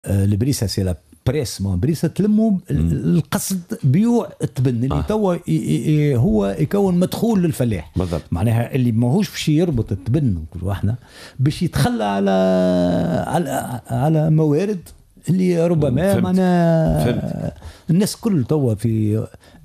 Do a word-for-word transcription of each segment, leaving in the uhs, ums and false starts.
البريسه سي لا بريس ما بريسه تلموا القصد بيوع التبن اللي آه. توا هو يكون مدخول للفلاح بالضبط. معناها اللي ماهوش باش يربط التبن كل احنا باش يتخلى على على على موارد اللي ربما معناها الناس كل توا في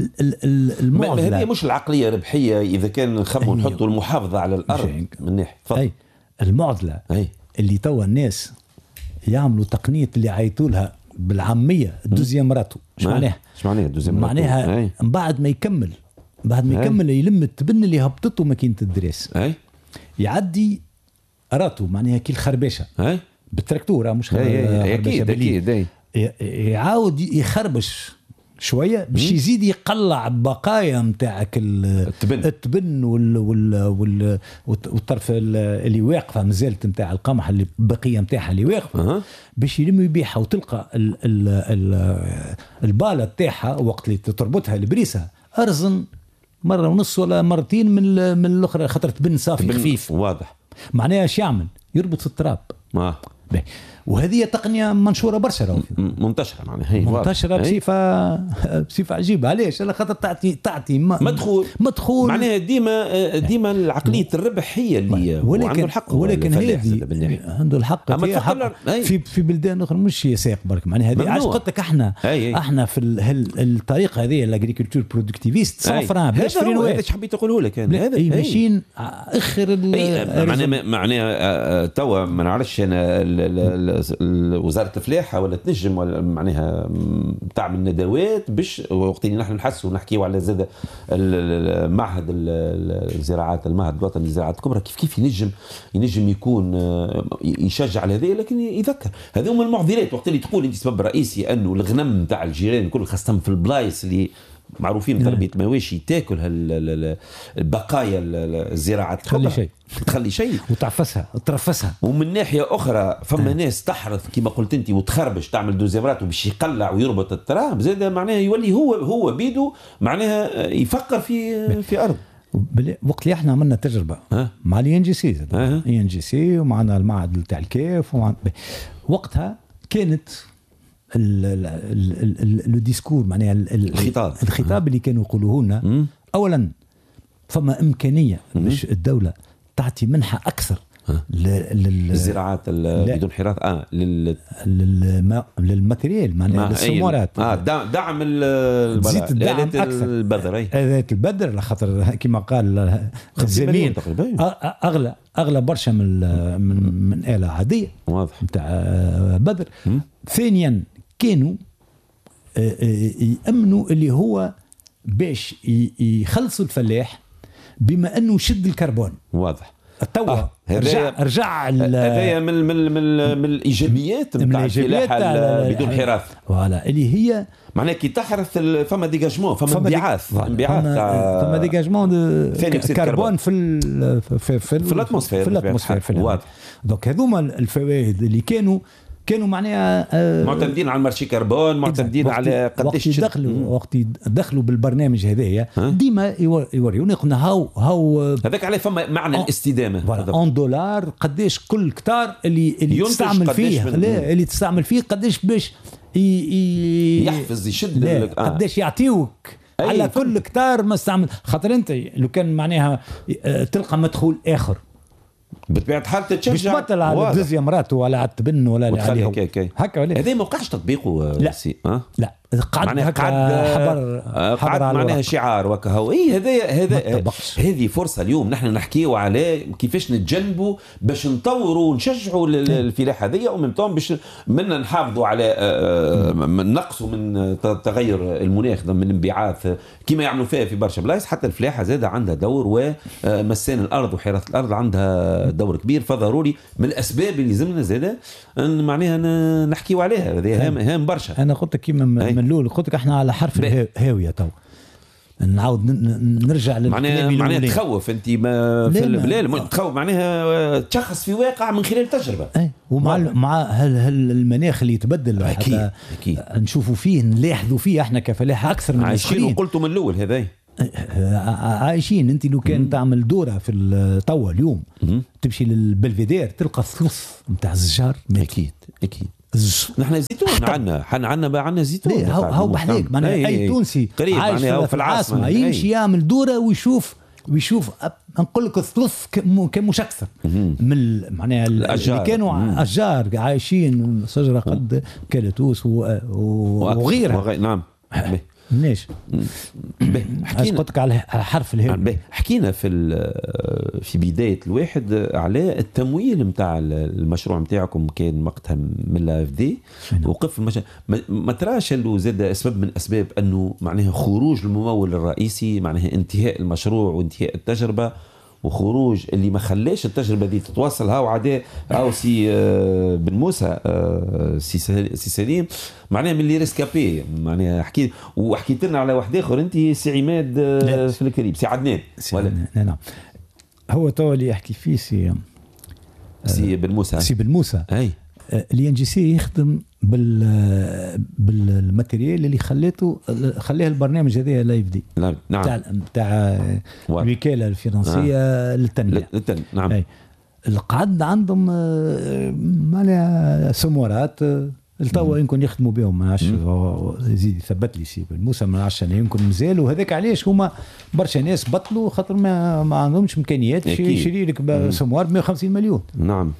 المعضله. هذه مش العقليه ربحيه اذا كان نخبوا نحطوا المحافظه على الارض من ناحيه اي المعضله أي. اللي توا الناس يعملوا تقنيه اللي عيطوا لها بالعاميه الدوزيام راتو. ايش معناها؟ ايش معناها الدوزيام راتو؟ معناها من بعد ما يكمل بعد ما يكمل يلم التبن اللي هبطته ماكينه الدريس اي يعدي راتو معناها كي الخربشه اي بالتراكتور مش خربشه اكيد اكيد يعاود يخربش شويه باش يزيد يقلع بقايا نتاعك التبن التبن وال وال وال والطرف اللي واقفه مازالت نتاع القمح اللي بقيه نتاعها اللي واقفه أه. باش يلم يبيعها وتلقى ال ال ال الباله نتاعها وقت اللي تربطها البريسه ارزن مره ونص ولا مرتين من من الاخرى خاطر تبن صافي خفيف واضح. معناها ايش يعمل يربط في التراب اه وهذه تقنيه منشوره برشا منتشره معناها هي منتشره بصفه بصفه عجيبه. علاش؟ على خاطر تعطي تعطي مدخول مدخول معناها ديما ديما العقليه الربح هي اللي ولكن الحق ولكن هذه عنده الحق أما حق في في بلدان اخرى مش يساق برك معناها هذه علاش قلت لك احنا أي. احنا في الطريقه هذه الاغريكولتور برودكتيفيست صفرا بلاش فرينوات. هذا حبيت نقوله لك هذا اي ماشيين اخر معناها معناها توا ما نعرفش انا وزارة الفلاحة ولا تنجم ولا معناها تعمل ندوات باش وقت اللي نحن نحسوا ونحكيوا على زاد المعهد الزراعات المعهد الوطني للزراعات الكبرى كيف كيف ينجم ينجم يكون يشجع على هذا لكن يذكر هذه هم المعضلات. وقت اللي تقول انت سبب رئيسي انه الغنم تاع الجيران كل خاصة في البلايص اللي معروفين تربية مواشي تاكل البقايا الزراعات تخلي شيء تخلي شيء وتعفسها وترفسها. ومن ناحية أخرى فما ناس تحرث كما قلت أنت وتخربش تعمل دوزيمرات وباش يقلع ويربط التراب زاد معناها يولي هو هو بيدو معناها يفكر في في أرض. وقت اللي احنا عملنا تجربة ها؟ مع الإي إن جي سي الإي إن جي سي ومعنا المعهد تاع الكيف ومع... وقتها كانت لو ديسكور معناها الخطاب الخطاب اللي كانوا يقولوه لنا اولا فما امكانيه باش الدوله تعطي منحه اكثر للزراعات بدون حراث اه لل للماتريال معناها للسمورات اه دعم الآلات البذر اي آلات البذر لخاطر كما قال الزميل اغلى اغلى برشا من من, من آلة عاديه واضح نتاع بذر. ثانيا كانوا يأمنوا اللي هو باش يخلصوا الفلاح بما انه يشد الكربون. واضح. التوا آه. رجع رجع هذايا من من من, من الايجابيات نتاع الفلاحه بدون حراث فوالا اللي هي معناها كي تحرث فما ديجاجمون فما انبعاث انبعاث تاع فما ديجاجمون كربون في في في في الاتموسفير في الاتموسفير. دونك هذوما الفوائد اللي كانوا كانوا معناها آه معتمدين على المارشي كربون معتمدين على قداش دخلوا وقت دخلوا بالبرنامج هذايا ديما يوريونا قلنا هاو هاو هذاك عليه فما معنى أن الاستدامه اون دولار قداش كل كتار اللي اللي تستعمل فيه لا اللي تستعمل فيه قداش باش يحفز يشد آه. قداش يعطيوك على كل كتار ما استعمل. خاطر انت لو كان معناها تلقى مدخول اخر بطبيعة الحال تتشجع مش بطل على الدوزيام راتو ولا على التبن ولا عليه هكا ولا هذا ما وقعش تطبيقه لا سي. أه؟ لا قعد هكا حبر حبر معناها شعار وكهو اي هذا هذا هذه فرصه اليوم نحن نحكيوا على كيفاش نتجنبوا باش نطوروا ونشجعوا الفلاحه هذه ومن ثم باش منا نحافظوا على نقصوا من تغير المناخ من انبعاث كما يعملوا فيها في برشا بلايص. حتى الفلاحه زاده عندها دور ومسان الارض وحراثه الارض عندها دور كبير. فضروري من الاسباب اللي لازمنا زاده معناها نحكيوا عليها هذه هام برشا. انا قلت كيما من الاول قلت لك احنا على حرف الهاويه تو نعاود نرجع للكلام معناها تخوف انت ما في البلاد تخوف معناها تشخص في واقع من خلال تجربه اي ومع مع المناخ اللي يتبدل اكيد اكيد نشوفوا فيه نلاحظوا فيه احنا كفلاحه اكثر من عايشين. وقلتوا من الاول هذا عايشين. انت لو كان تعمل دوره في التوا اليوم تمشي للبلفيدير تلقى ثلث نتاع الزجار اكيد اكيد نحن زيتون عندنا حنا عندنا عندنا زيتون هو هو بحليك معناها أي, أي تونسي قريب عايش في, في العاصمة يمشي يعمل دورة ويشوف ويشوف نقول لك الثلث كمش اكثر من معناها اللي كانوا مم. اشجار عايشين شجره قد كالتوس وغيرها. نعم ليش حكينا قلت لك على حرف الهاء. حكينا في في بدايه الواحد على التمويل نتاع المشروع نتاعكم كان وقتها من الاف دي وقف المشروع. ما تراش انه زاد اسباب من اسباب انه معناها خروج الممول الرئيسي معناها انتهاء المشروع وانتهاء التجربه وخروج اللي ما خلاش التجربه دي تتواصل. هاو عدا هاو سي بن موسى سي سليم معناها من اللي ريسكابي معناها حكي وحكيت لنا على واحد اخر انت سي عماد في الكريم سي عدنان ولا نعم هو تو اللي يحكي فيه سي سي بن موسى سي بن موسى اي اللي ان جي سي يخدم بال بالماتيريال اللي خليته خليه البرنامج هذا لايف دي نعم تاع تاع الوكاله الفرنسيه آه. للتنميه نعم أي. القعد عندهم معناها سمورات التوا يمكن يخدموا بهم ما عادش يزيد يثبت لي سي موسى ما عادش يمكن مازال وهذاك علاش هما برشا ناس بطلوا خاطر ما, ما عندهمش امكانيات يشري لك سموار ب مئة وخمسين مليون. نعم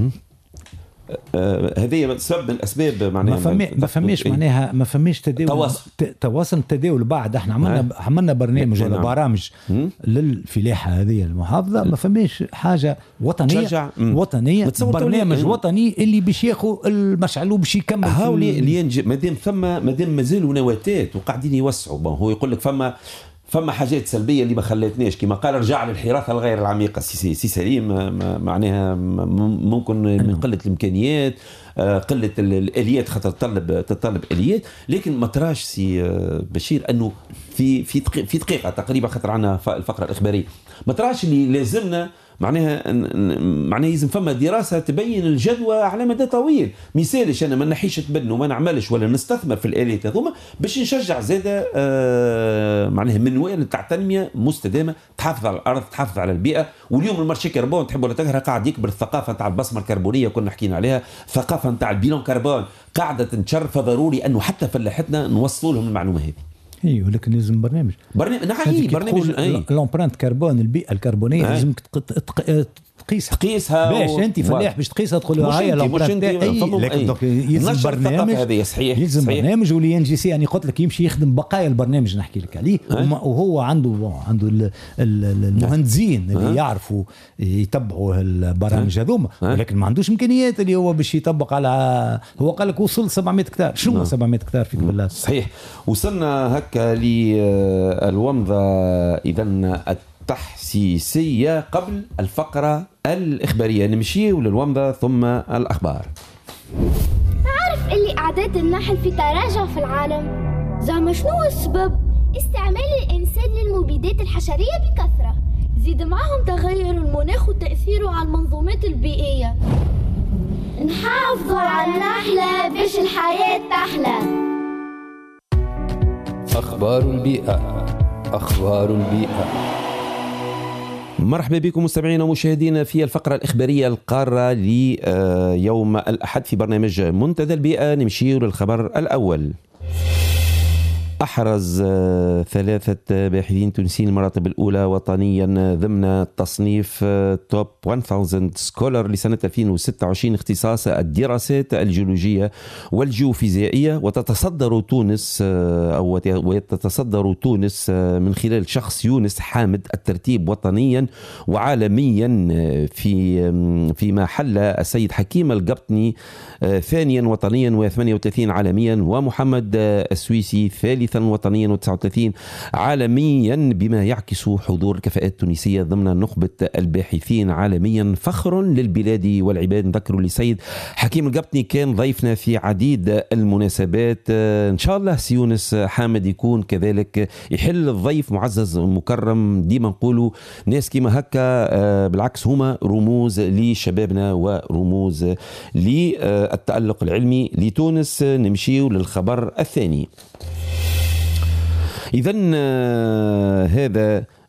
هذه آه سبب من الاسباب معناها ما, فمي ما فماش معناها ما فماش تداول تواصل تواصل تداول بعد احنا عملنا عملنا برنامج ولا برامج للفلاحه هذه المحافظه ما فماش حاجه وطنيه وطنيه برنامج وطني اللي باش ياخذ المشعل وباش يكمل هاولي اللي مادام ثم مادام مازالوا نواتات وقاعدين يوسعوا هو يقول لك فما فما حاجات سلبيه اللي ما خلتناش كما قال رجع للحراسه الغير العميقه سي سي سليم معناها ممكن من قله الامكانيات قله الاليات خاطر تطلب تطلب اليات لكن ما تراش سي بشير انه في في في دقيقه تقريبا خاطر عندنا الفقره الاخباريه ما تراش اللي لازمنا معناها معناها لازم فما دراسه تبين الجدوى على مدى طويل. مثالش انا ما نحيش تبنوا وما نعملش ولا نستثمر في الاليات هذوما باش نشجع زاده آه معناها منوال تاع تنميه مستدامه تحافظ على الارض تحافظ على البيئه. واليوم المارشي كربون تحب ولا تكره قاعد يكبر الثقافه تاع البصمه الكربونيه كنا حكينا عليها ثقافه تاع البيلون كربون قاعده تنشر فضروري انه حتى فلاحتنا نوصلوا لهم المعلومه هذه. ايوه لكن لازم برنامج برنامج نعم برنامج الامبرانت كربون البيئه الكربونيه لازم تقيسها تقيسها باش انت فلاح باش تقيسها تقول له هاي الامبرانت لكن دوك يلزم برنامج هذه صحيح يلزم صحيح. برنامج واللي ان جي سي يعني قلت لك يمشي يخدم بقايا البرنامج نحكي لك عليه وهو عنده عنده المهندسين اللي يعرفوا يتبعوا البرامج هذوما ولكن ما عندوش امكانيات اللي هو باش يطبق على هو قال لك وصل سبعمائة هكتار شنو سبعمائة هكتار في بالله صحيح. وصلنا هكا للومضه اذا التحسيسيه قبل الفقره الاخباريه نمشي للومضه ثم الاخبار. تعرف اللي اعداد النحل في تراجع في العالم زعما شنو السبب؟ استعمال الانسان للمبيدات الحشريه بكثره زيد معهم تغير المناخ وتاثيره على المنظومات البيئيه. نحافظوا على النحله باش الحياه تحلى. أخبار البيئة أخبار البيئة. مرحبا بكم مستمعينا ومشاهدينا في الفقرة الإخبارية القارة ليوم الأحد في برنامج منتدى البيئة. نمشي للخبر الأول. أحرز ثلاثة باحثين تونسيين المراتب الأولى وطنيا ضمن تصنيف توب ألف سكولر لسنة ألفين وستة وعشرين اختصاص الدراسات الجيولوجية والجيوفيزيائية. وتتصدر تونس أو وتتصدر تونس من خلال شخص يونس حامد الترتيب وطنيا وعالميا في فيما حل السيد حكيم القبطني ثانيا وطنيا وثمانية وثلاثين عالميا ومحمد السويسي ثالثا وطنيا وتسعة وثلاثين عالميا بما يعكس حضور الكفاءات التونسية ضمن نخبة الباحثين عالميا. فخر للبلاد والعباد. نذكروا لسيد حكيم القبطني كان ضيفنا في عديد المناسبات. إن شاء الله سيونس حامد يكون كذلك يحل الضيف معزز مكرم. ديما نقولوا ناس كما هكا بالعكس هما رموز لشبابنا ورموز للتألق العلمي لتونس. نمشي للخبر الثاني. إذن هذا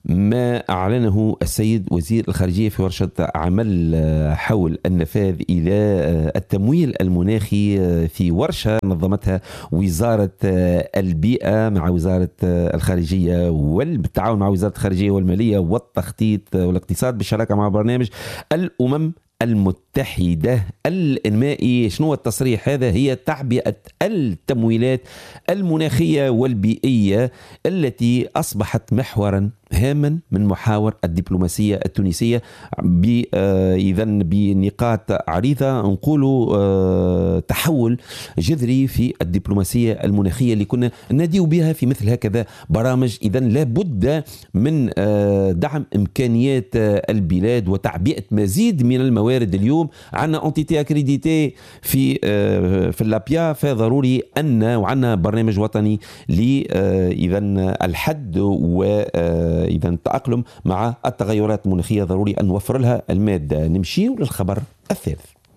ما أعلنه السيد وزير الخارجية في ورشة عمل حول النفاذ إلى التمويل المناخي في ورشة نظمتها وزارة البيئة مع وزارة الخارجية وبالتعاون مع وزارة الخارجية والمالية والتخطيط والاقتصاد بالشراكة مع برنامج الأمم المتحدة الإنمائي. شنو التصريح هذا؟ هي تعبئة التمويلات المناخية والبيئية التي أصبحت محورا هاما من محاور الدبلوماسية التونسية إذن بنقاط عريضة، نقولوا تحول جذري في الدبلوماسية المناخية اللي كنا نديو بها في مثل هكذا برامج. إذن لابد من دعم إمكانيات البلاد وتعبئة مزيد من الموارد. اليوم عندنا انتيتي اكريديتي في في اللابيا، فضروري أن وعندنا برنامج وطني لإذن الحد و إذا التأقلم مع التغيرات المناخية، ضروري أن نوفر لها المادة. نمشي للخبر الثالث.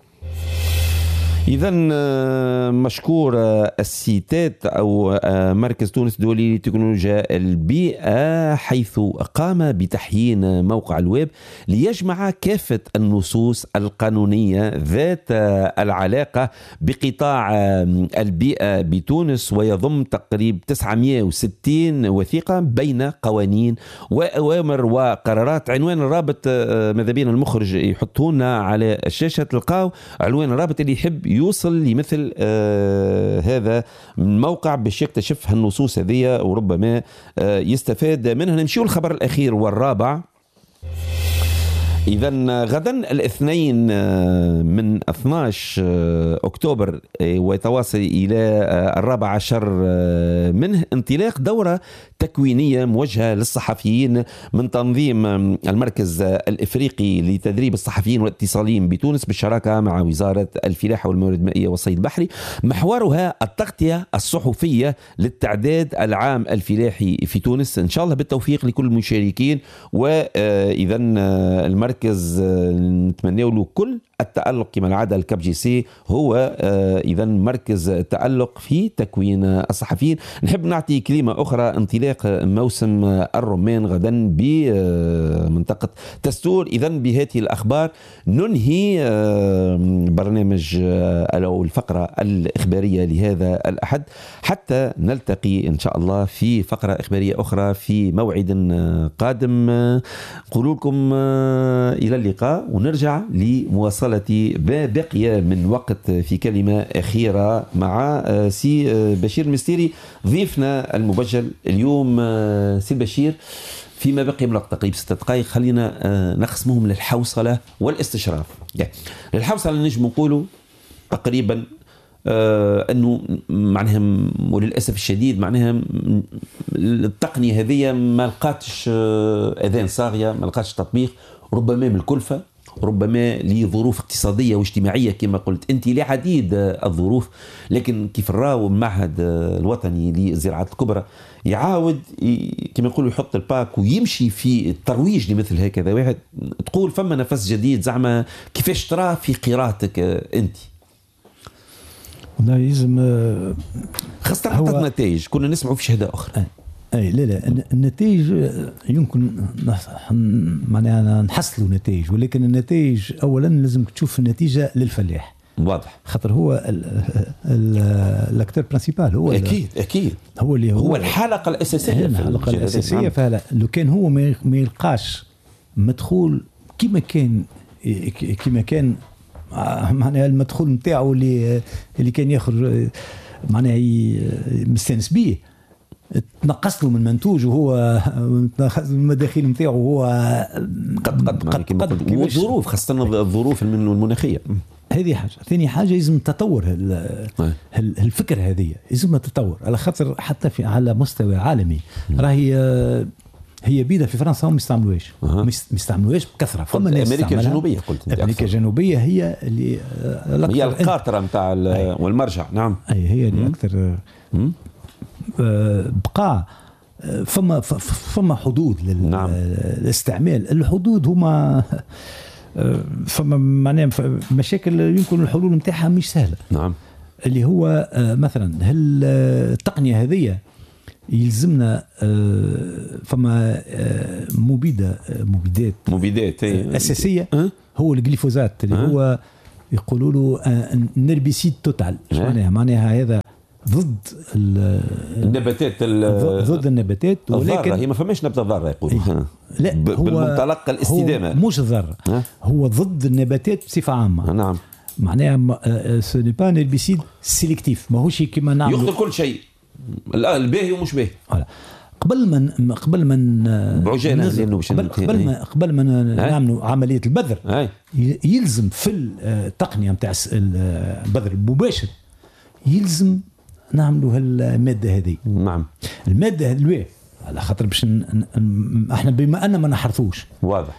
إذا مشكور السيتات أو مركز تونس الدولي لتكنولوجيا البيئة، حيث قام بتحيين موقع الويب ليجمع كافة النصوص القانونية ذات العلاقة بقطاع البيئة بتونس، ويضم تقريبا تسعمئة وستين وثيقة بين قوانين وأوامر وقرارات. عنوان الرابط ماذا بين المخرج يحطونا على الشاشة، تلقاو عنوان الرابط اللي يحب يوصل لمثل آه هذا الموقع باش يكتشف هالنصوص هذه وربما آه يستفاد منها. نمشيو الخبر الأخير والرابع. إذن غدا الاثنين من اثني عشر أكتوبر ويتواصل إلى الرابع عشر منه انطلاق دورة تكوينية موجهة للصحفيين من تنظيم المركز الإفريقي لتدريب الصحفيين والاتصاليين بتونس بالشراكة مع وزارة الفلاحة والموارد المائية والصيد البحري. محورها التغطية الصحفية للتعداد العام الفلاحي في تونس، إن شاء الله بالتوفيق لكل المشاركين. وإذن المركز مركز نتمنى له كل التألق كما العادة. الكاب جي سي هو إذا مركز تألق في تكوين الصحفيين. نحب نعطي كلمة أخرى. انطلاق موسم الرمان غدا بمنطقة تستور. إذا بهذه الأخبار ننهي برنامج أو الفقرة الإخبارية لهذا الأحد، حتى نلتقي إن شاء الله في فقرة إخبارية أخرى في موعد قادم. نقول لكم إلى اللقاء، ونرجع لمواصلة ما بقي من وقت في كلمة أخيرة مع سي بشير مستيري ضيفنا المبجل اليوم. سي بشير، فيما بقي من وقت تقريبا ستة دقائق، خلينا نقسمهم للحوصلة والاستشراف. للحوصلة نجم نقولوا تقريبا آه أنه معناها وللأسف الشديد معناها التقنية هذه ما لقاتش أذان صاغية، ما لقاتش تطبيق، ربما من الكلفة، ربما لظروف اقتصادية واجتماعية كما قلت أنت لعديد الظروف. لكن كيف الراو المعهد الوطني للزراعات الكبرى يعاود كما يقولوا يحط الباك ويمشي في الترويج لمثل هكذا واحد، تقول فما نفس جديد زعما كيفاش ترى في قراءتك أنت؟ والله لازم خاصة حتى النتائج كنا نسمعوا في شهادة أخرى. اي لا لا النتائج يمكن معناها نحصلوا نتائج، ولكن النتائج اولا لازم تشوف النتيجه للفلاح واضح، خاطر هو الاكتور برينسيبال هو اكيد اكيد هو اللي هو, هو الحلقه الاساسيه الحلقه الاساسيه. فعلا لو كان هو ما يلقاش مدخول كما كان كما كان معناها المدخول نتاعو اللي اللي كان يخرج معناها مستانس به، تنقص له من منتوج وهو المداخيل نتاعو هو قد قد قد, قد والظروف خاصة الظروف المناخية. هذه حاجة. ثاني حاجة لازم تطور الفكرة هذه، لازم تطور على خاطر حتى في على مستوى عالمي. راهي هي بيدها في فرنسا هم ما يستعملوهاش أه. ما يستعملوهاش بكثرة. فما ناس أمريكا الجنوبية قلت أمريكا الجنوبية هي اللي هي القاطرة متاع والمرجع. نعم أي هي اللي أكثر بقى. فما فما حدود للاستعمال. نعم. الحدود هما فما معناها مشاكل يمكن الحلول نتاعها مش سهلة. نعم. اللي هو مثلا هل التقنية هذه يلزمنا آه فما آه مبيدة آه مبيدات مبيدات آه اساسيه أه؟ هو الجليفوزات اللي أه؟ هو يقولوا له آه نربيسيد توتال. ايش معناها؟ معناها هذا ضد النباتات ضد النباتات، ولكن هي ما فماش نبته ضاره يقولوا. لا هو بالمنطلق الاستدامه مش ضاره، هو ضد النباتات بصفه عامه. نعم معناها سو ني با هيربيسيد سيليكتيف، ماهوش كيما نعمل يقتل كل شيء الباهي ومش باهي. قبل ما قبل ما بعجاله لانه قبل, قبل ما قبل ما نعملوا عمليه البذر هاي. يلزم في التقنيه نتاع البذر المباشر يلزم نعملوا هالماده هذه. نعم الماده هذه على خاطر باش احنا بما ان ما نحرثوش واضح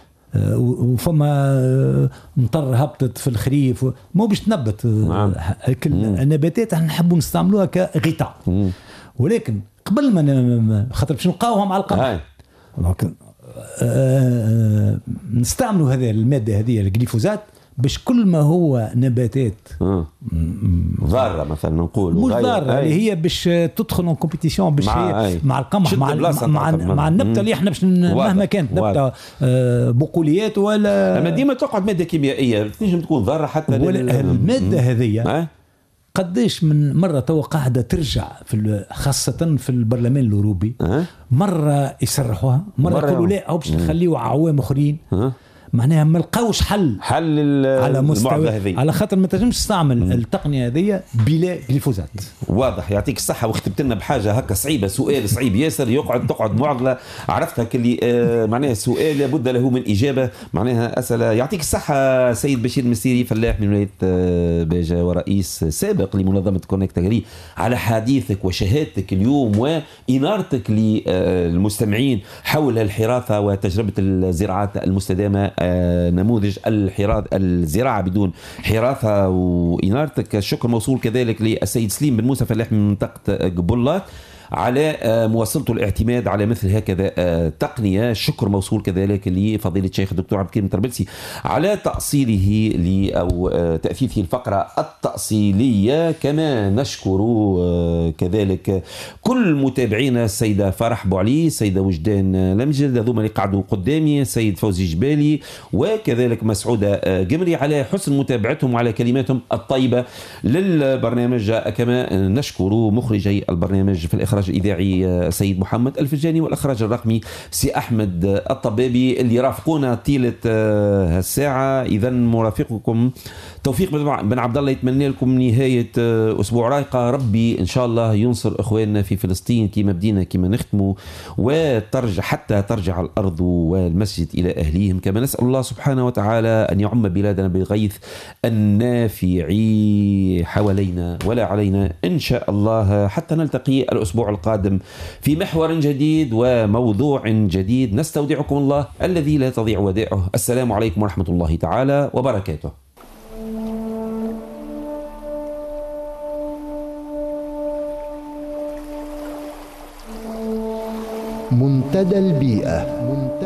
وفما مطر هبطت في الخريف مو باش تنبت. نعم. النباتات احنا نحبوا نستعملوها كغطاء، ولكن قبل ما خاطر باش نلقاوها مع القمح لكن آه نستعملوا هذه الماده هذه الجليفوزات باش كل ما هو نباتات ضاره مثلا نقول مش ضاره اللي هي باش تدخل ان كومبيتيسيون باش مع, هي مع القمح مع مع, مع النبته اللي احنا باش مهما كانت نبته آه بقوليات ولا اما ديما تقعد ماده كيميائيه تنجم تكون ضاره حتى الماده هذه قديش من مرة توا قاعدة ترجع في خاصة في البرلمان الأوروبي. أه؟ مرة يسرحوها مرة يقولوا لا أو باش نخليوا عوام أخرين. أه؟ معناها ما لقاوش حل حل على مستوى على خاطر ما تنجمش تستعمل م. التقنيه هذه بلا جليفوزات. واضح يعطيك الصحه. واختبت لنا بحاجه هكا صعيبه، سؤال صعيب ياسر يقعد تقعد معضله عرفتها كلي آه معناها سؤال لابد له من اجابه معناها اسئله. يعطيك الصحه سيد بشير المسيري فلاح من ولايه آه باجه ورئيس سابق لمنظمه كونكت أغري على حديثك وشهادتك اليوم وانارتك للمستمعين حول الحراثه وتجربه الزراعات المستدامه، آه نموذج الحراث الزراعة بدون حراثة وإنارتك. الشكر موصول كذلك للسيد سليم بن موسى فلاح من منطقة قبلات على مواصلته الاعتماد على مثل هكذا تقنية. الشكر موصول كذلك لفضيلة الشيخ الدكتور عبد الكريم الطرابلسي على تأصيله ل أو تأثيثه الفقرة التأصيلية. كما نشكر كذلك كل متابعينا السيدة فرح بوعلي، السيدة وجدان لمجد، هذوما اللي قعدوا قدامي، السيد فوزي جبالي وكذلك مسعودة قمري على حسن متابعتهم وعلى كلماتهم الطيبة للبرنامج. كما نشكر مخرجي البرنامج في الإخراج الإذاعي سيد محمد الفجاني والإخراج الرقمي سي أحمد الطبابي اللي رافقونا طيلة هالساعة. إذا مرافقكم توفيق بن عبد الله يتمنى لكم نهاية أسبوع رايقة. ربي إن شاء الله ينصر إخواننا في فلسطين كما بدينا كما نختموا وترجع حتى ترجع الأرض والمسجد إلى أهليهم. كما نسأل الله سبحانه وتعالى أن يعم بلادنا بالغيث النافع حوالينا ولا علينا إن شاء الله، حتى نلتقي الأسبوع القادم في محور جديد وموضوع جديد. نستودعكم الله الذي لا تضيع ودائعه. السلام عليكم ورحمة الله تعالى وبركاته. منتدى البيئة.